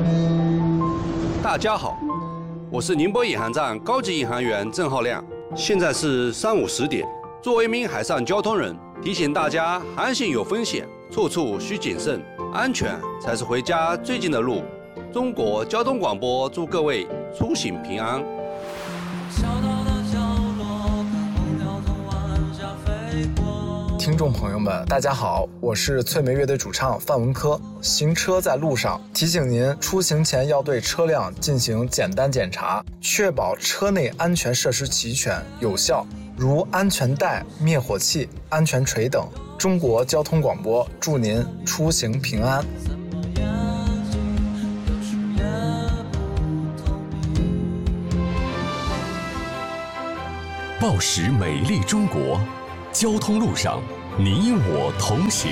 大家好，我是宁波颐航站高级引航员郑浩亮。现在是上午10点。作为一名海上交通人，提醒大家航行有风险，处处需谨慎，安全才是回家最近的路。中国交通广播祝各位出行平安。 听众朋友们，大家好，我是翠梅乐队主唱范文科。行车在路上，提醒您出行前要对车辆进行简单检查，确保车内安全设施齐全有效，如安全带、灭火器、安全锤等。中国交通广播祝您出行平安。 报时美丽中国，交通路上你我同行。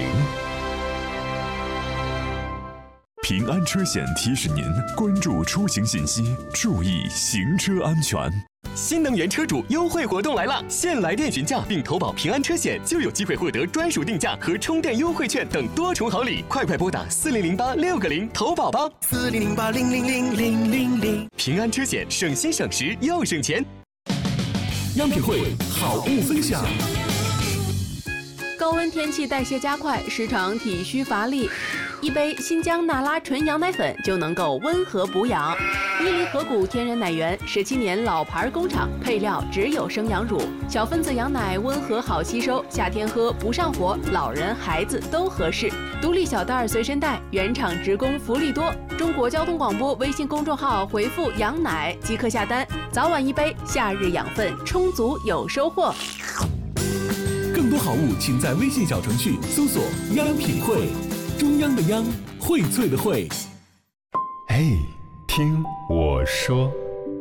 平安车险提示您关注出行信息，注意行车安全。 新能源车主优惠活动来了，现来电询价并投保平安车险，就有机会获得专属定价和充电优惠券等多重好礼。快拨打4008-6个0投保吧。4008-000-000。平安车险，省心省时又省钱。 央品汇好物分享。 高温天气代谢加快，时常体虚乏力，一杯新疆那拉纯羊奶粉就能够温和补养。伊犁河谷天然奶源，17年老牌工厂，配料只有生羊乳，小分子羊奶温和好吸收，夏天喝不上火，老人孩子都合适。独立小袋随身带，原厂直供福利多。中国交通广播微信公众号回复羊奶即可下单，早晚一杯，夏日养分充足有收获。 更多好物请在微信小程序搜索央品汇，中央的央，荟萃的荟。嘿，听我说，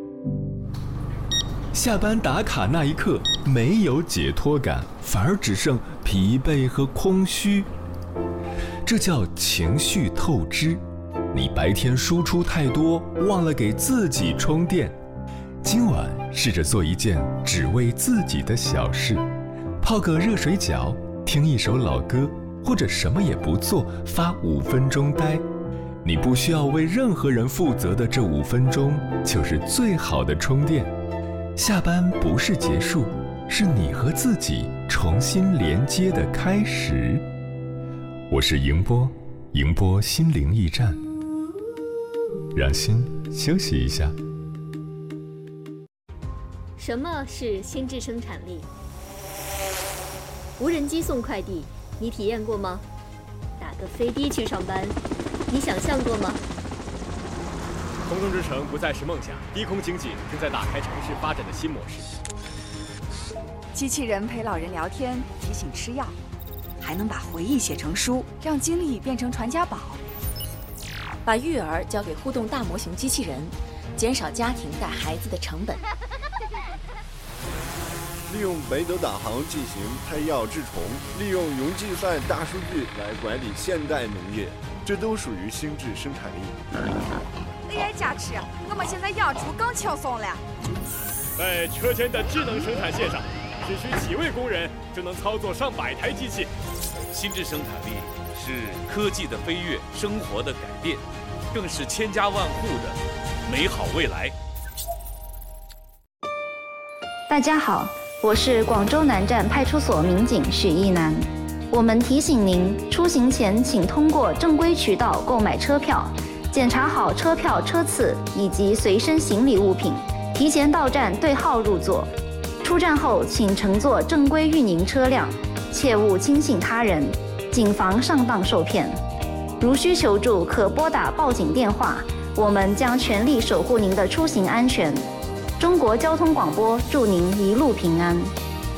下班打卡那一刻没有解脱感，反而只剩疲惫和空虚，这叫情绪透支。你白天输出太多，忘了给自己充电。今晚试着做一件只为自己的小事，泡个热水脚，听一首老歌，或者什么也不做，发5分钟呆。你不需要为任何人负责的这5分钟，就是最好的充电。下班不是结束，是你和自己重新连接的开始。我是迎波，迎波心灵驿站，让心休息一下。 什么是心智生产力？无人机送快递，你体验过吗？打个飞的去上班，你想象过吗？ 空中之城不再是梦想，低空经济正在打开城市发展的新模式。 机器人陪老人聊天，提醒吃药，还能把回忆写成书，让经历变成传家宝。 把育儿交给互动大模型机器人，减少家庭带孩子的成本。 利用北斗导航进行配药治虫，利用云计算大数据来管理现代农业，这都属于心智生产力。 AI 加持，我们现在养猪更轻松了。 在车间的智能生产线上，只需几位工人就能操作上百台机器。 心智生产力是科技的飞跃，生活的改变，更是千家万户的美好未来。 大家好，我是广州南站派出所民警许一楠。我们提醒您，出行前请通过正规渠道购买车票，检查好车票车次以及随身行李物品，提前到站对号入座。出站后请乘坐正规运营车辆，切勿轻信他人，谨防上当受骗。如需求助，可拨打报警电话，我们将全力守护您的出行安全。中国交通广播祝您一路平安。